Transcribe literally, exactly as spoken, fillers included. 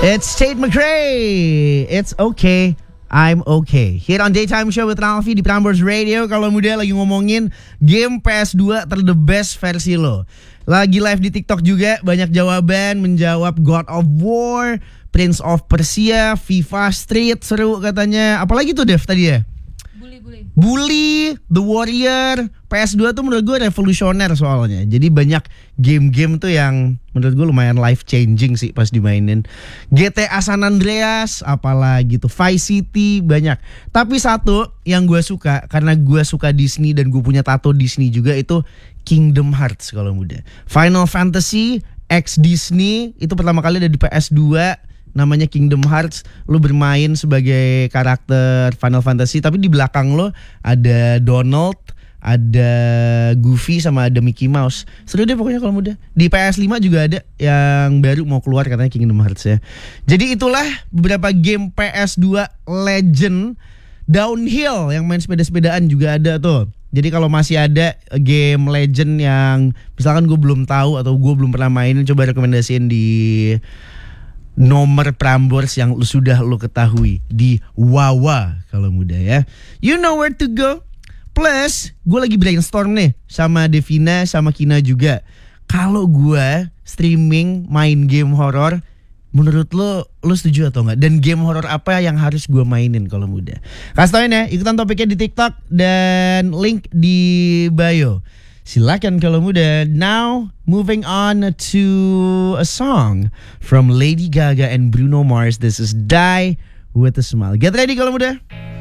It's Tate McRae. It's okay. I'm okay. Here on Daytime Show with Ralfi di Prambors Radio. Kalau muda lagi ngomongin game P S dua ter the best versi lo. Lagi live di TikTok juga, banyak jawaban menjawab God of War, Prince of Persia, FIFA Street seru katanya. Apalagi tuh Dev tadi ya? Bully-bully. Bully, The Warrior. P S dua tuh menurut gue revolusioner soalnya. Jadi banyak game-game tuh yang menurut gue lumayan life changing sih pas dimainin. G T A San Andreas, apalagi tuh Vice City, banyak. Tapi satu yang gue suka, karena gue suka Disney dan gue punya tato Disney juga, itu Kingdom Hearts kalau muda. Final Fantasy X Disney itu pertama kali ada di P S dua. Namanya Kingdom Hearts. Lu bermain sebagai karakter Final Fantasy, tapi di belakang lo ada Donald, ada Goofy, sama ada Mickey Mouse. Seru deh pokoknya kalau muda. Di P S lima juga ada yang baru mau keluar katanya Kingdom Hearts ya. Jadi itulah beberapa game P S dua legend. Downhill yang main sepeda-sepedaan juga ada tuh. Jadi kalau masih ada game legend yang misalkan gue belum tahu atau gue belum pernah mainin, coba rekomendasiin di nomor Prambors yang lu sudah lu ketahui di Wawa kalau muda ya. You know where to go. Plus gue lagi brainstorm nih sama Devina sama Kina juga. Kalau gue streaming main game horor, menurut lo, lo setuju atau enggak? Dan game horor apa yang harus gue mainin kalau muda? Kasih tauin ya, ikutan topiknya di TikTok dan link di bio. Silakan kalau muda. Now moving on to a song from Lady Gaga and Bruno Mars. This is Die with a Smile. Get ready kalau muda.